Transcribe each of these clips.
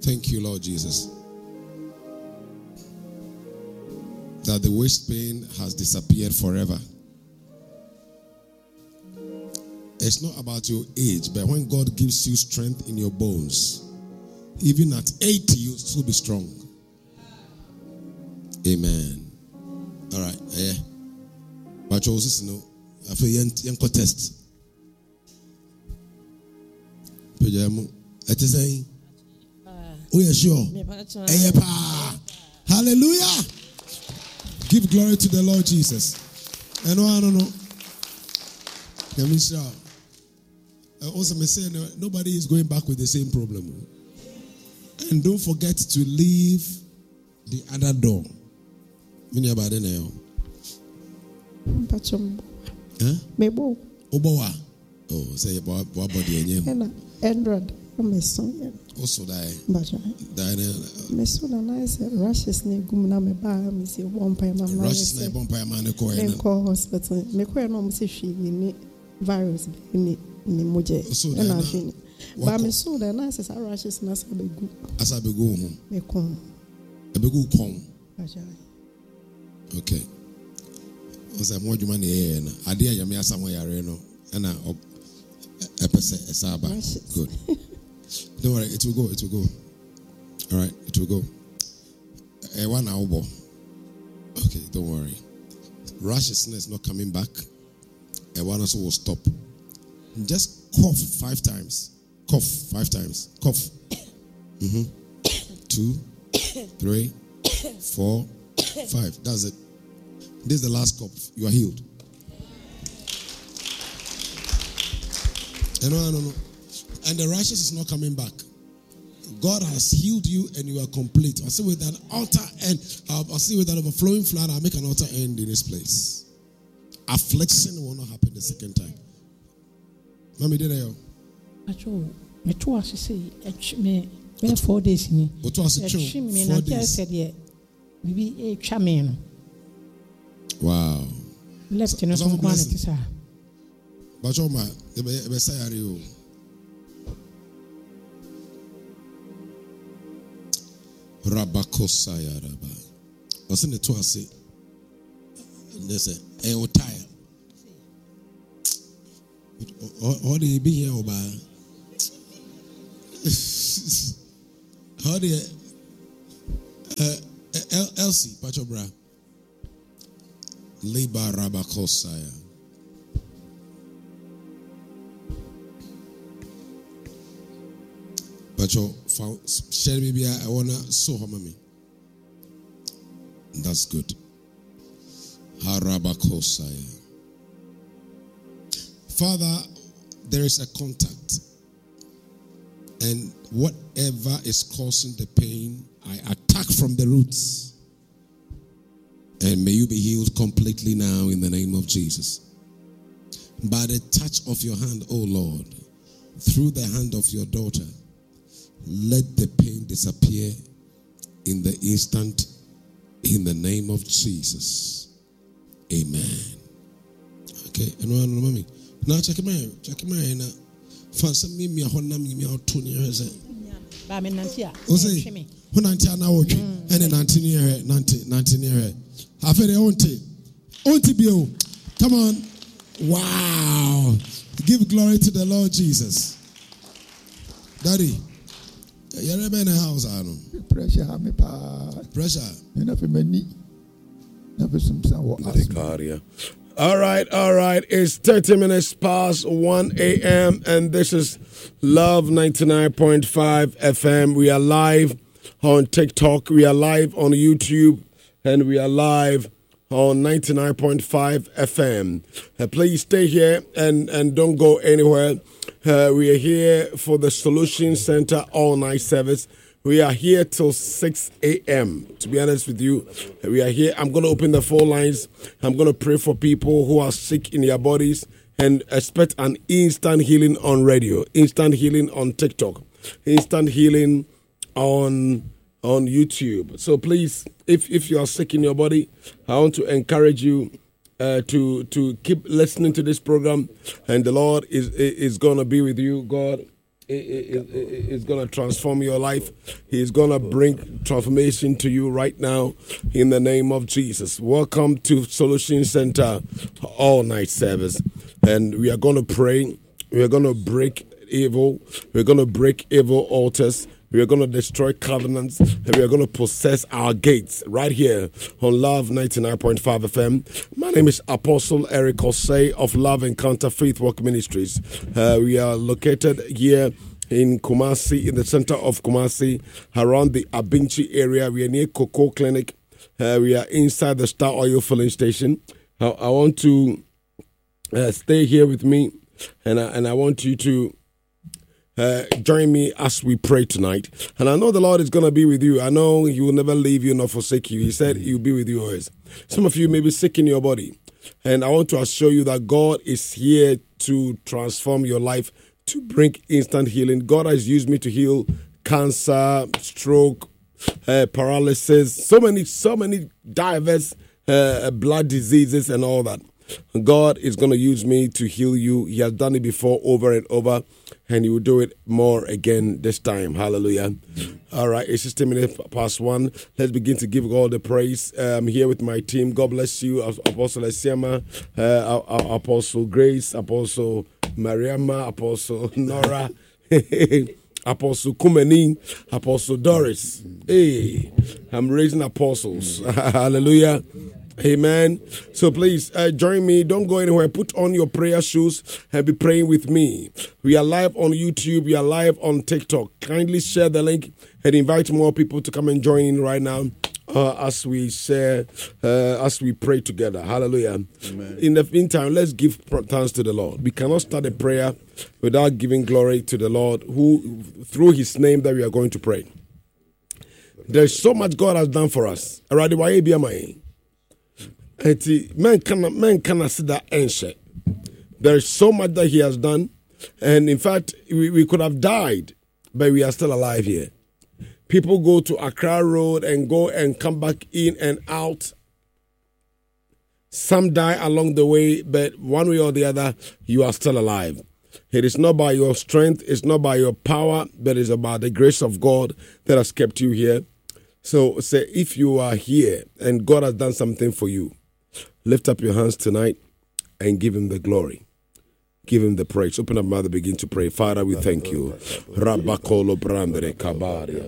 Thank you, Lord Jesus, that the waist pain has disappeared forever. It's not about your age, but when God gives you strength in your bones, even at 80, you'll still be strong. Amen. All right. But you also know, I feel you test. It is saying, oh, yeah, sure. Hallelujah. Give glory to the Lord Jesus. I don't know. Let me show. Also, me saying nobody is going back with the same problem. And don't forget to leave the other door. Many about it now. Mebo. Obowa. Oh, say about body and Android. Also die. Meso na nice rashes na egum na me ba me say one pay man. Rashes na one pay man ko en ko hospital. Me ko no me say hwi ni virus ni moje. Na hwi. Ba me so the nice rashes na sabegu. Asabegu ho. Me kon. Abegu kon. Okay. Osa mo djuma na ye na. Ade ya me asamo yare no. Na epese esaba. Good. Don't worry, it will go. It will go. All right, it will go. 1 hour. Okay, don't worry. Rashness is not coming back. One also will stop. Just cough 5 times. Cough 5 times. Cough. 2, 3, 4, 5. That's it. This is the last cough. You are healed. No. And the righteous is not coming back. God has healed you and you are complete. I'll see with that altar end. I'll see with that overflowing flood. I'll make an altar end in this place. Affliction will not happen the second time. Mommy, did I? Me too as say me 4 days ni. What was it? 4 days. Bibi chame. Wow. Left no so quantity sir. But you ma, be say are you? Rabakosaya Rabba. What's in the two? I say, they say, "Hey, tire." How do you be here, Oba? How do you, Elsie, Pachobra, Liba Rabakosaya. Pacho, share maybe I wanna so homami. That's good. Harabakosaya. Father, there is a contact, and whatever is causing the pain, I attack from the roots. And may you be healed completely now in the name of Jesus. By the touch of your hand, O Lord, through the hand of your daughter, let the pain disappear in the instant, in the name of Jesus. Amen. Okay, and one mommy. Now check him out. Check him out. Now, fancy me a honor me out 2 years. Ba me nantia. Ose, when nantia na okay. And 19 year. Have it onti bio. Come on. Wow. Give glory to the Lord Jesus. Daddy. You're in the house, I know. Pressure, me pa. Pressure. You know, for many. All right. It's 30 minutes past 1 a.m. and this is Love 99.5 FM. We are live on TikTok. We are live on YouTube, and we are live on 99.5 FM. Please stay here and don't go anywhere. We are here for the Solution Center all-night service. We are here till 6 a.m. To be honest with you, we are here. I'm going to open the phone lines. I'm going to pray for people who are sick in their bodies and expect an instant healing on radio, instant healing on TikTok, instant healing on YouTube. So please, if you are sick in your body, I want to encourage you to keep listening to this program, and the Lord is going to be with you. God is going to transform your life. He's going to bring transformation to you right now in the name of Jesus. Welcome to Solution Center all night service. And we are going to pray. We are going to break evil. We're going to break evil altars. We are going to destroy covenants, and we are going to possess our gates right here on Love 99.5 FM. My name is Apostle Eric Osei of Love Encounter Faith Walk Ministries. We are located here in Kumasi, in the center of Kumasi, around the Abinchi area. We are near Cocoa Clinic. We are inside the Star Oil filling station. I want to stay here with me, and I want you to join me as we pray tonight. And I know the Lord is going to be with you. I know He will never leave you nor forsake you. He said He will be with you always. Some of you may be sick in your body. And I want to assure you that God is here to transform your life, to bring instant healing. God has used me to heal cancer, stroke, paralysis, so many diverse blood diseases and all that. God is going to use me to heal you. He has done it before over and over, and He will do it more again this time. Hallelujah. All right, it's 16 minutes past 1. Let's begin to give God the praise. I'm here with my team. God bless you, Apostle Esiama, Apostle Grace, Apostle Mariama, Apostle Nora, Apostle Kumeni, Apostle Doris. Hey, I'm raising apostles. Hallelujah. Amen. So please join me. Don't go anywhere. Put on your prayer shoes and be praying with me. We are live on YouTube. We are live on TikTok. Kindly share the link and invite more people to come and join in right now as we share, as we pray together. Hallelujah. Amen. In the meantime, let's give thanks to the Lord. We cannot start a prayer without giving glory to the Lord, who through His name that we are going to pray. There's so much God has done for us. Men cannot see that ancient. There is so much that He has done, and in fact, we could have died, but we are still alive here. People go to Accra Road and go and come back in and out. Some die along the way, but one way or the other, you are still alive. It is not by your strength, it's not by your power, but it's about the grace of God that has kept you here. So say, if you are here and God has done something for you, lift up your hands tonight and give Him the glory. Give Him the praise. Open up, mother, begin to pray. Father, we thank you. Rabakolo brandere kabaria.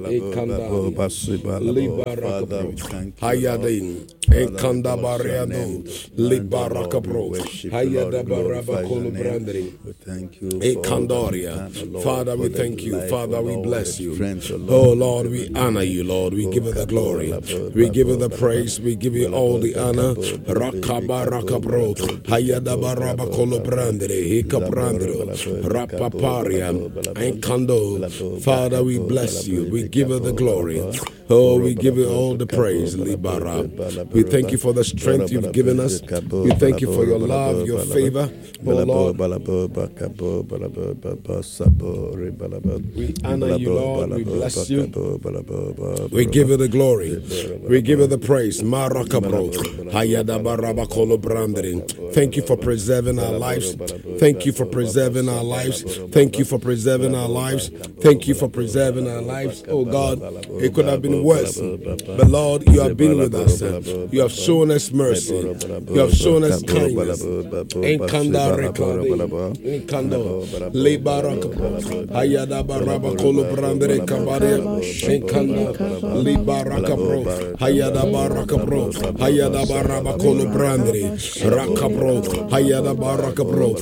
Hayadin. Ekanda bariado. Libarakabro. Hayada barabakolo brandere. Thank you. Ekandaria. Father, we thank you. Father, we bless you. Oh Lord, we honor you, Lord. We give you the glory. We give you the praise. We give you all the honor. Rakabarakabro. Hayada barabakolo brandere. Rapaparia and Kando. Father, we bless you. We give you the glory. Oh, we give you all the praise. Libara. We thank you for the strength you've given us. We thank you for your love, your favor. Oh Lord. We honor you, Lord. We bless you. We give you the glory. We give you the praise. Marakabro. Thank you for preserving our lives. Thank you for preserving our lives. Thank you for preserving our lives. Thank you for preserving our lives. Oh God, it could have been worse. But Lord, you have been with us. You have shown us mercy. You have shown us kindness. Enkanda rekade. Enkando. Libarak. Hayada baraba kolo brandere kabare. Enkanda. Libarakabro. Hayada barakabro. Hayada baraba kolo brandere. Rakabro. Hayada barakabro.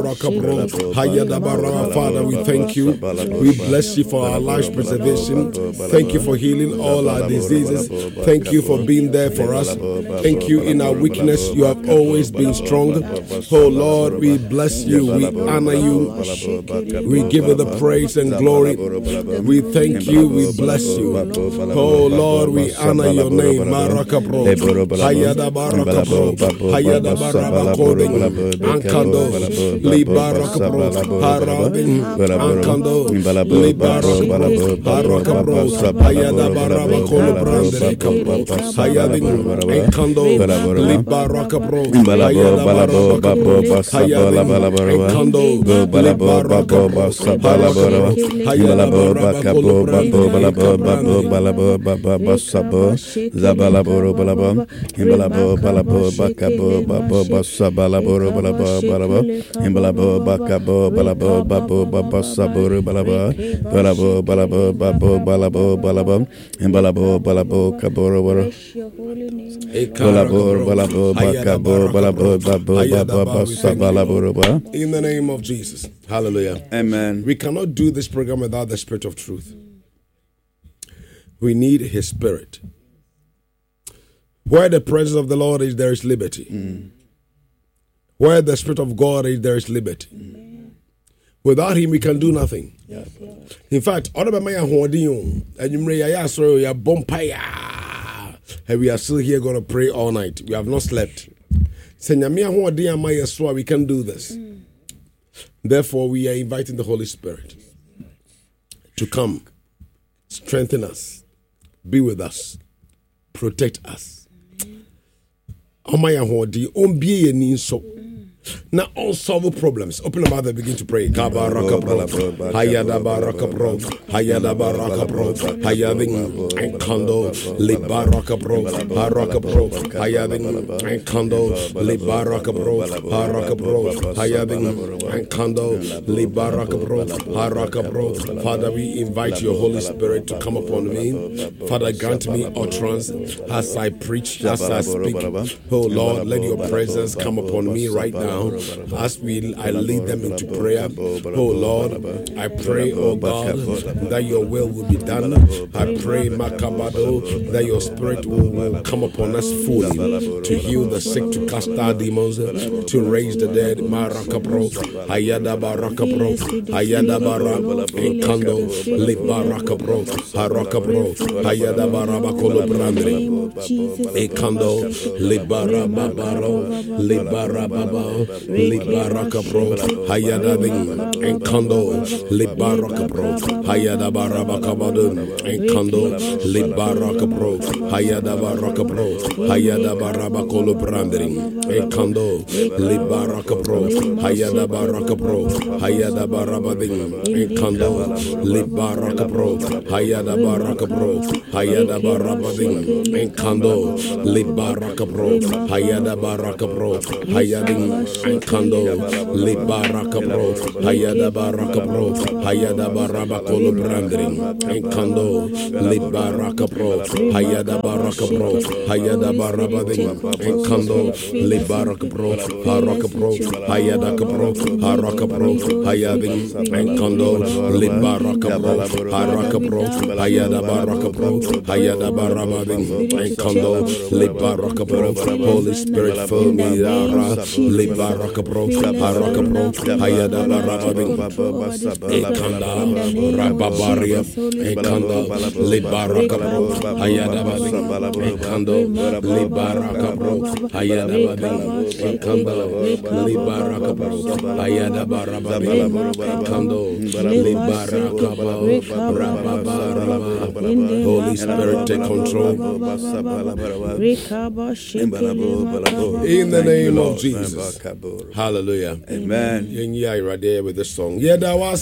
Father, we thank you. We bless you for our life's preservation. Thank you for healing all our diseases. Thank you for being there for us. Thank you in our weakness. You have always been strong. Oh Lord, we bless you. We honor you. We give you the praise and glory. We thank you. We bless you. Oh Lord, we honor your name. Marakabro. Hayada barakabro. Hayada barabakode. Ankando. Libarakabro, Harabin, Ankando, Libarakabro, Harakabro, Hayada Baraba Kolo Brandere Kapo, Hayading, Enkando, Libaraka Bro, Hayada Baraba Hayading, Enkando, Libaraka Hayada Baraba Kolo Zabalaboro balaba, Himbalabo balabo bakabo babo basabalaboro balaba balaba, Himbalabo bakabo balabo babo babasaboro balaba, balabo balabo babo balabo balaba, Himbalabo balabo kaboro balabo, balabo bakabo balabo babo babasabalaboro ba. In the name of Jesus. Hallelujah. Amen. We cannot do this program without the Spirit of truth. We need His Spirit. Where the presence of the Lord is, there is liberty. Where the Spirit of God is, there is liberty. Without Him, we can do nothing. In fact, and we are still here going to pray all night. We have not slept. We can do this. Therefore, we are inviting the Holy Spirit to come, strengthen us, be with us, protect us. Now unsolvable problems. Open the mouth and begin to pray. Kabaraka bro, Hayada baraka bro, Hayada baraka bro, Hayading and Kando, Libaraka bro, Haraka bro, Hayading and Kando, Libaraka bro, Haraka bro, Hayading and Kando, Libaraka bro, Haraka bro. Father, we invite your Holy Spirit to come upon me. Father, grant me utterance as I preach, as I speak. Oh Lord, let your presence come upon me right now. As I lead them into prayer, oh Lord, I pray, oh God, that your will be done. I pray, Makabado, that your Spirit will come upon us fully to heal the sick, to cast out demons, to raise the dead. Marakabro, Hayada Barakabro, Hayada Bara, Enkando, Libarakabro, Harakabro, Hayada Barabakolo Brandri, Ekando, Libara Babaro, Libara Baba. Libaraka bro, Hayada and Kando, Libaraka bro, Hayada Barabaka Badun, and Kando, Libaraka bro, Hayada Baraka bro, Hayada Barabakolo Branding, and Kando, Libaraka bro, Hayada Baraka bro, Hayada Barabading, and Kando, Libaraka bro, Hayada Baraka bro, Hayada Barabading, and Kando, Libaraka bro, Hayada Baraka bro, Hayading. Kando, Libaraka bro, Hayada Baraka bro, Hayada Baraba Kolo Brandring, and Kando, Libaraka bro, Hayada Baraka bro, Hayada Barabading, and Kando, Libaraka bro, Haraka bro, Hayada bro, Haraka bro, Hayading, and Kando, Libaraka bro, Haraka bro, Hayada Baraka bro, Hayada Barabading, and Kando, Libaraka bro, Holy Spirit fill me, Libaraka bro, Haraka bro, Hayada Barabading, Ekanda, Rababaria, Ekanda, Libaraka bro, Hayada Bading, Ekando, Libaraka bro, Hayada Bading, Ekanda, Libaraka bro, Hayada Barabading, Ekando, Libaraka bro, Rababara. Holy Spirit, take control. In the name of Jesus. Hallelujah. Amen. You're right there with this song. Yeah, that was